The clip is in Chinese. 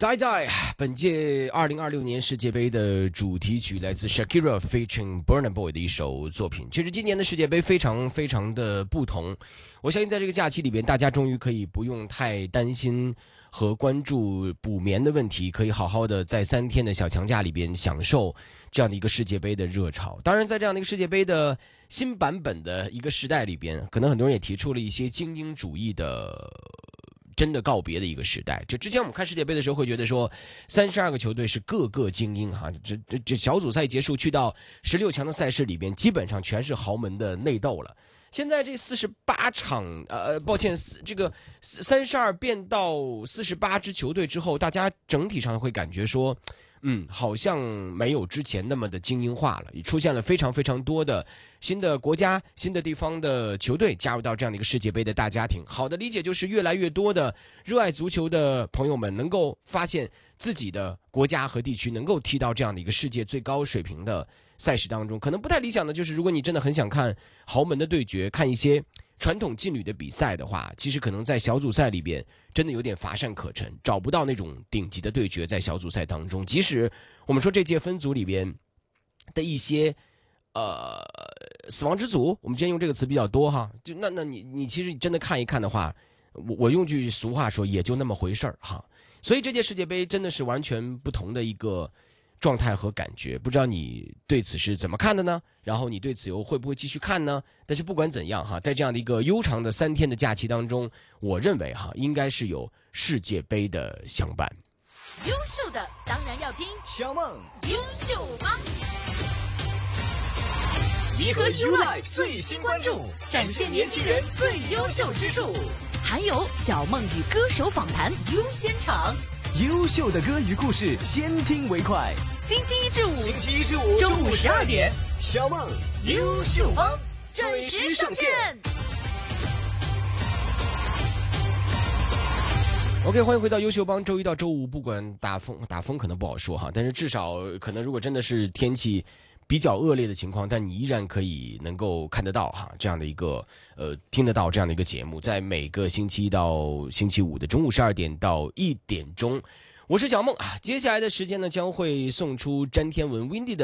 Die Die，本届2026年世界杯的主题曲来自 Shakira featuring Burna Boy 的一首作品。其实今年的世界杯非常非常的不同，我相信在这个假期里边，大家终于可以不用太担心和关注补眠的问题，可以好好的在3天的小长假里边享受这样的一个世界杯的热潮。当然，在这样的一个世界杯的新版本的一个时代里边，可能很多人也提出了一些精英主义的真的告别的一个时代。就之前我们看世界杯的时候会觉得说32个球队是各个精英哈，这小组赛结束去到16强的赛事里边基本上全是豪门的内斗了。现在这48场抱歉，这个32变到48支球队之后，大家整体上会感觉说好像没有之前那么的精英化了，也出现了非常非常多的新的国家、新的地方的球队加入到这样的一个世界杯的大家庭。好的理解就是越来越多的热爱足球的朋友们能够发现自己的国家和地区能够踢到这样的一个世界最高水平的赛事当中。可能不太理想的就是，如果你真的很想看豪门的对决，看一些传统劲旅的比赛的话，其实可能在小组赛里边真的有点乏善可陈，找不到那种顶级的对决在小组赛当中。即使我们说这届分组里边的一些死亡之组，我们今天用这个词比较多哈，就那你其实真的看一看的话，我用句俗话说，也就那么回事儿哈。所以这届世界杯真的是完全不同的一个状态和感觉，不知道你对此是怎么看的呢？然后你对此又会不会继续看呢？但是不管怎样哈，在这样的一个悠长的3天的假期当中，我认为哈，应该是有世界杯的相伴。 优秀的当然要听小梦优秀帮， 集合 YouLife 最新关注，展现年轻人最优秀之处， 还有小梦与歌手访谈优先场。 优秀的歌与故事，先听为快。 星期一至五中午12点，小梦优秀帮准时上线。 OK， 欢迎回到优秀帮，周一到周五，不管打风可能不好说哈，但是至少可能如果真的是天气比较恶劣的情况，但你依然可以能够看得到哈这样的一个听得到这样的一个节目，在每个星期一到星期五的中午12点到1点钟，我是小梦啊。接下来的时间呢，将会送出詹天文 Windy 的